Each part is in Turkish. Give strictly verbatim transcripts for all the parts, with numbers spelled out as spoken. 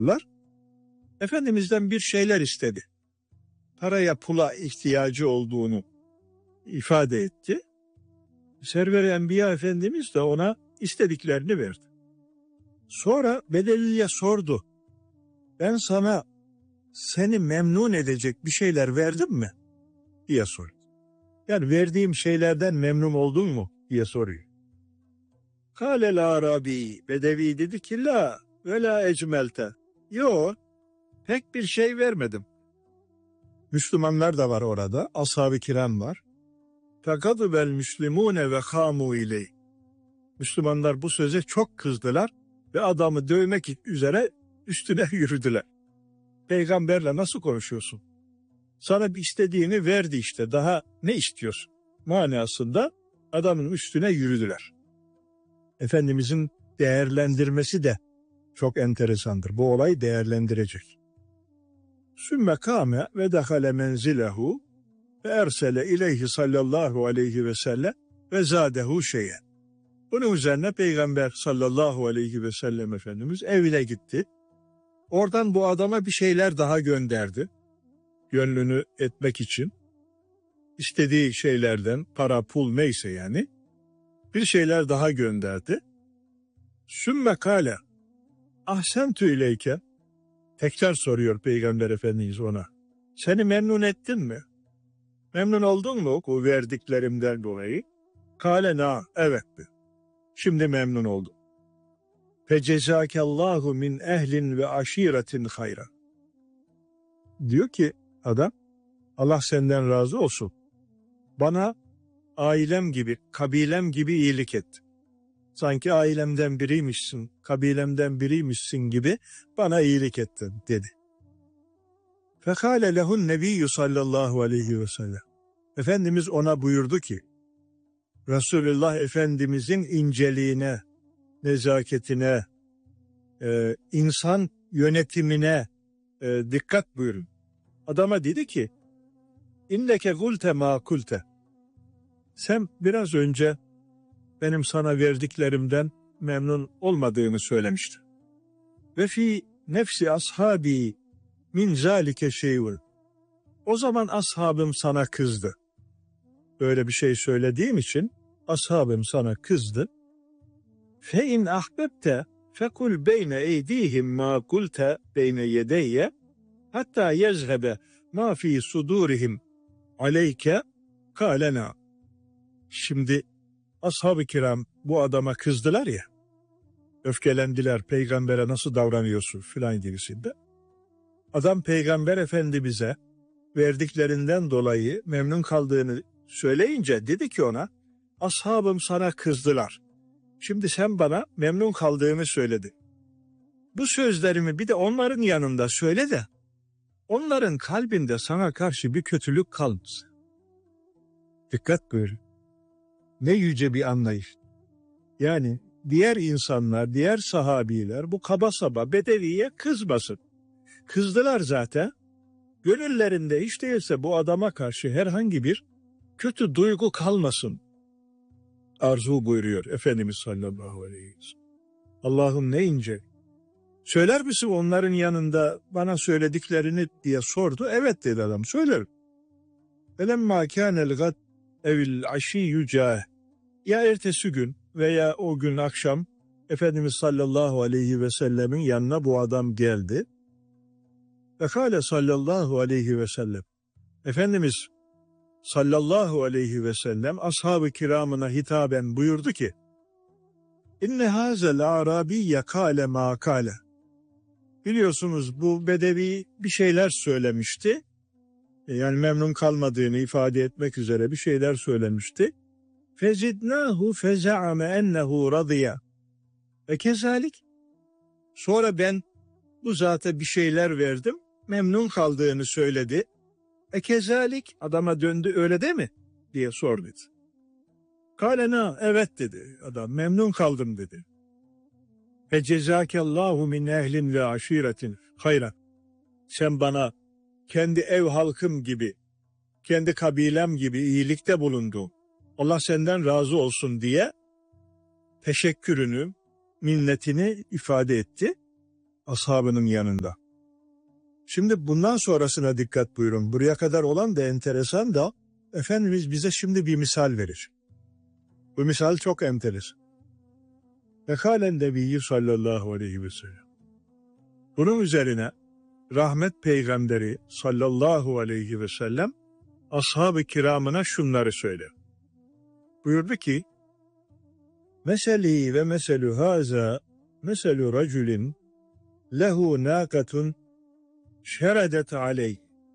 Efendimiz'den bir şeyler istedi. Paraya pula ihtiyacı olduğunu ifade etti. Server-i Enbiya Efendimiz de ona istediklerini verdi. Sonra Bedevi'ye sordu. Ben sana seni memnun edecek bir şeyler verdim mi? diye sordu. Yani verdiğim şeylerden memnun oldun mu? diye soruyor. Kâlel Arabi, Bedevi dedi ki la ve la ecmelte. Yo, pek bir şey vermedim. Müslümanlar da var orada, ashab-ı kiram var. Fekadbel müslimune ve kâmû ileyh. Müslümanlar bu söze çok kızdılar ve adamı dövmek üzere üstüne yürüdüler. Peygamberle nasıl konuşuyorsun? Sana bir istediğini verdi işte, daha ne istiyorsun? Manasında adamın üstüne yürüdüler. Efendimizin değerlendirmesi de çok enteresandır. Bu olayı değerlendirecek. Sümme kâme ve dehale menzilehu ve ersele ileyhi sallallahu aleyhi ve sellem ve zâdehu şeyen. Bunun üzerine Peygamber sallallahu aleyhi ve sellem Efendimiz evine gitti. Oradan bu adama bir şeyler daha gönderdi. Gönlünü etmek için. İstediği şeylerden, para, pul neyse yani, bir şeyler daha gönderdi. Sümme kâle ahsentü ileyke. Tekrar soruyor Peygamber Efendimiz ona. Seni memnun ettin mi? Memnun oldun mu o verdiklerimden dolayı? Kâle na, evet mi? Şimdi memnun oldum. Fecezâkellâhu min ehlin ve aşiretin hayra. Diyor ki adam, Allah senden razı olsun. Bana ailem gibi, kabilem gibi iyilik etti. Sanki ailemden biriymişsin, kabilemden biriymişsin gibi bana iyilik ettin dedi. Fekâle lehun nebiyyü sallallahu aleyhi ve sellem. Efendimiz ona buyurdu ki, Resulullah Efendimizin inceliğine, nezaketine, e, insan yönetimine e, dikkat buyurun. Adama dedi ki, İnneke gulte ma kulte. Sen biraz önce benim sana verdiklerimden memnun olmadığını söylemiştin. Ve fi nefsi ashabi min zalike şeyun. O zaman ashabım sana kızdı. Böyle bir şey söylediğim için ashabım sana kızdı. Fe in ahbebte fekul beyne eydihim ma kulte beyne yedeyye hatta yezhebe ma fi sudurihim aleyke kalena. Şimdi ashab-ı kiram bu adama kızdılar ya, öfkelendiler, peygambere nasıl davranıyorsun filan gibisinde. Adam Peygamber Efendimiz'e verdiklerinden dolayı memnun kaldığını söyleyince dedi ki ona, ashabım sana kızdılar. Şimdi sen bana memnun kaldığını söyledin. Bu sözlerimi bir de onların yanında söyle de onların kalbinde sana karşı bir kötülük kalmasın. Dikkat buyurun. Ne yüce bir anlayış. Yani diğer insanlar, diğer sahabiler bu kaba saba Bedevi'ye kızmasın. Kızdılar zaten. Gönüllerinde hiç değilse bu adama karşı herhangi bir kötü duygu kalmasın. Arzu buyuruyor Efendimiz sallallahu aleyhi ve sellem. Allah'ım ne ince. Söyler misin onların yanında bana söylediklerini diye sordu. Evet dedi adam, söylerim. Felemma kânel gad evil aşiyyü câh. Ya ertesi gün veya o gün akşam Efendimiz sallallahu aleyhi ve sellemin yanına bu adam geldi. Ve kâle sallallahu aleyhi ve sellem. Efendimiz sallallahu aleyhi ve sellem ashab-ı kiramına hitaben buyurdu ki, İnne hazel arabiyye kâle mâ kâle. Biliyorsunuz bu Bedevi bir şeyler söylemişti. Yani memnun kalmadığını ifade etmek üzere bir şeyler söylemişti. Fezidnâhu feze'ame ennehu radîye. Ve kezalik. Sonra ben bu zata bir şeyler verdim. Memnun kaldığını söyledi. E kezalik, adama döndü, öyle değil mi? diye sordu. Kâlena, evet dedi adam, memnun kaldım dedi. Fe cezâkellâhu min ehlin ve aşiretin hayran. Sen bana kendi ev halkım gibi, kendi kabilem gibi iyilikte bulundun. Allah senden razı olsun diye teşekkürünü, minnetini ifade etti. ashabının yanında. Şimdi bundan sonrasına dikkat buyurun. Buraya kadar olan da enteresan da Efendimiz bize şimdi bir misal verir. Bu misal çok enteresan. Fekalen Nebiyyü sallallahu aleyhi ve sellem. Bunun üzerine rahmet peygamberi sallallahu aleyhi ve sellem ashab-ı kiramına şunları söyler. Buyurdu ki, Meseli ve meselü haza meselü racülin lehu nâkatun şeredet aleyh.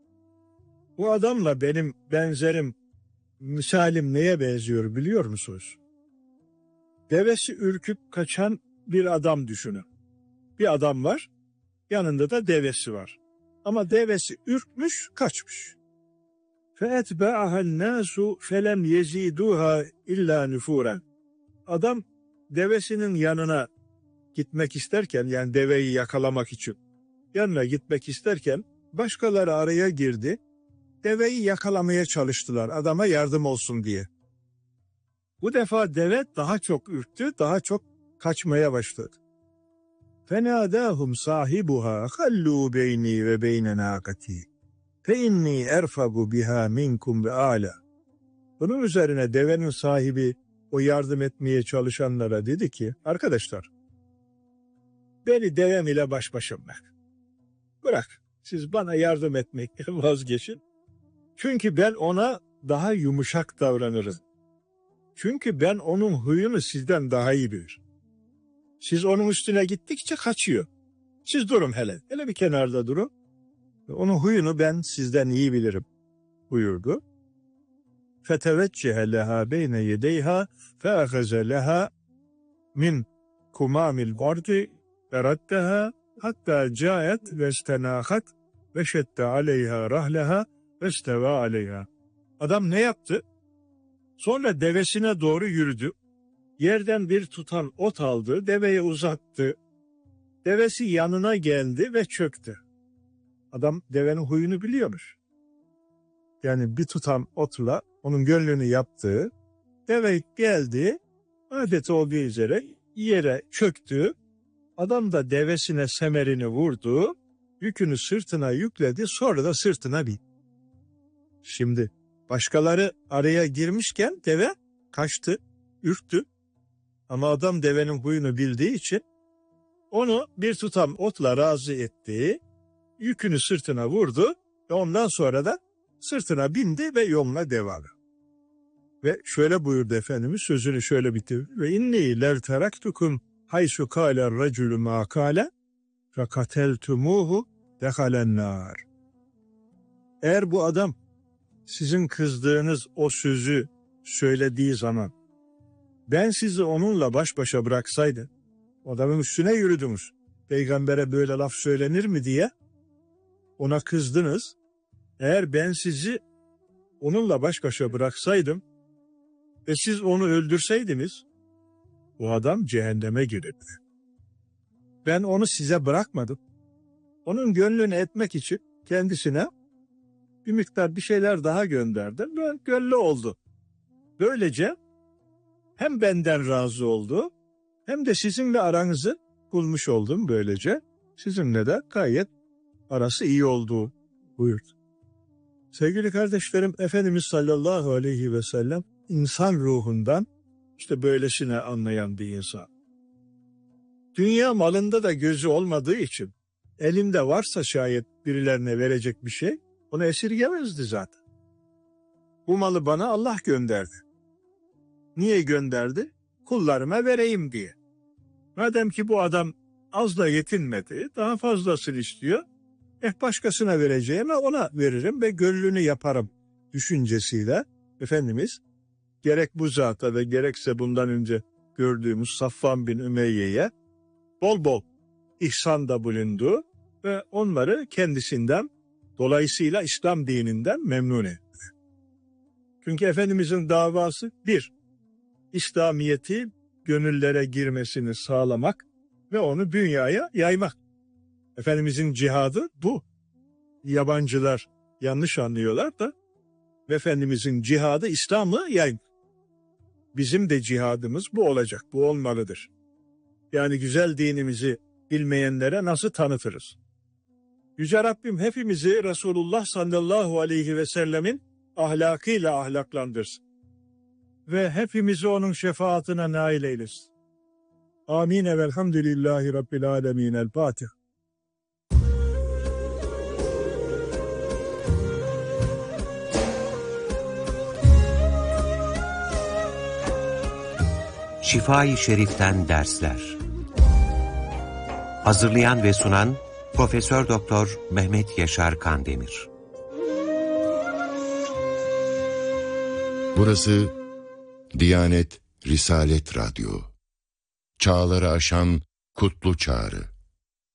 Bu adamla benim benzerim, misalim neye benziyor biliyor musunuz? Devesi ürküp kaçan bir adam düşünün. Bir adam var, yanında da devesi var. Ama devesi ürkmüş, kaçmış. فَاَتْبَعَهَا النَّاسُ فَلَمْ يَزِيدُوهَا اِلَّا نُفُورًا. Adam devesinin yanına gitmek isterken, yani deveyi yakalamak için yanına gitmek isterken başkaları araya girdi. Deveyi yakalamaya çalıştılar adama yardım olsun diye. Bu defa deve daha çok ürktü, daha çok kaçmaya başladı. فَنَادَاهُمْ صَاحِبُهَا خَلُّوا بَيْنِي وَبَيْنَ نَاقَتِي فَاِنِّي اَرْفَبُ بِهَا مِنْكُمْ بِعَالَى. Bunun üzerine devenin sahibi o yardım etmeye çalışanlara dedi ki, arkadaşlar beni devem ile baş başa bırak. Bırak, siz bana yardım etmekten vazgeçin. Çünkü ben ona daha yumuşak davranırım. Çünkü ben onun huyunu sizden daha iyi bilirim. Siz onun üstüne gittikçe kaçıyor. Siz durun hele, hele bir kenarda durun. Onun huyunu ben sizden iyi bilirim buyurdu. فَتَوَجَّهَ لَهَا بَيْنَ يَدَيْهَا فَأَخَذَ لَهَا مِنْ كُمَامِ الْغَرْدِ فَرَدَّهَا حَتَّى جَاءَتْ وَاسْتَنَاخَتْ وَشَدَّ عَلَيْهَا رَحْلَهَا وَاسْتَوَى عَلَيْهَا. Adam ne yaptı? Sonra devesine doğru yürüdü. Yerden bir tutan ot aldı, deveye uzattı. Devesi yanına geldi ve çöktü. Adam devenin huyunu biliyormuş. Yani bir tutam otla onun gönlünü yaptığı, deve geldi, adeti olduğu üzere yere çöktü. Adam da devesine semerini vurdu, yükünü sırtına yükledi, sonra da sırtına bin. Şimdi başkaları araya girmişken deve kaçtı, ürktü. Ama adam devenin huyunu bildiği için onu bir tutam otla razı etti, yükünü sırtına vurdu ve ondan sonra da sırtına bindi ve yoluna devam etti. Ve şöyle buyurdu Efendimiz, sözünü şöyle bitirdi. Ve inni ler teraktukum haysu kâler racülü mâ kâle fekateltumuhu dehalen nâr. Eğer bu adam sizin kızdığınız o sözü söylediği zaman ben sizi onunla baş başa bıraksaydım, adamın üstüne yürüdünüz, peygambere böyle laf söylenir mi diye ona kızdınız. Eğer ben sizi onunla baş başa bıraksaydım ve siz onu öldürseydiniz, o adam cehenneme girirdi. Ben onu size bırakmadım. Onun gönlünü etmek için kendisine bir miktar bir şeyler daha gönderdim. Böyle gönlü oldu. Böylece hem benden razı oldu hem de sizinle aranızı bulmuş oldum böylece. Sizinle de gayet arası iyi oldu buyurdu. Sevgili kardeşlerim, Efendimiz sallallahu aleyhi ve sellem insan ruhundan işte böylesine anlayan bir insan. Dünya malında da gözü olmadığı için elinde varsa şayet birilerine verecek bir şey onu esirgemezdi zaten. Bu malı bana Allah gönderdi. Niye gönderdi? Kullarıma vereyim diye. Madem ki bu adam azla yetinmedi, daha fazlasını istiyor, eh başkasına vereceğime ona veririm ve gönlünü yaparım düşüncesiyle Efendimiz gerek bu zata ve gerekse bundan önce gördüğümüz Safvan bin Ümeyye'ye bol bol ihsanda bulundu ve onları kendisinden, dolayısıyla İslam dininden memnun etti. Çünkü Efendimizin davası bir, İslamiyet'i gönüllere girmesini sağlamak ve onu dünyaya yaymak. Efendimizin cihadı bu. Yabancılar yanlış anlıyorlar da Efendimizin cihadı İslam'ı yaymak. Bizim de cihadımız bu olacak, bu olmalıdır. Yani güzel dinimizi bilmeyenlere nasıl tanıtırız? Yüce Rabbim hepimizi Resulullah sallallahu aleyhi ve sellemin ahlakıyla ahlaklandırsın. Ve hepimizi onun şefaatine nail eylesin. Amin. Velhamdülillahi Rabbil alemin. El Fatiha. Şifa-i Şerif'ten dersler. Hazırlayan ve sunan Profesör Doktor Mehmet Yaşar Kandemir. Burası Diyanet Risalet Radyo. Çağları aşan kutlu çağrı.